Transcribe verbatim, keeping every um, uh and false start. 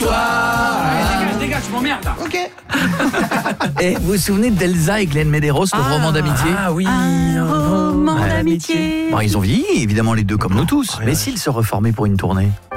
toi. Allez, dégage, dégage, je m'emmerde là. Ok. Et vous vous souvenez d'Elsa et Glenn Medeiros, le roman d'amitié? Ah oui. Un roman Ouais. d'amitié. Bon, ils ont vieilli, évidemment, les deux comme nous tous. Oh, mais ouais. s'ils se reformaient pour une tournée?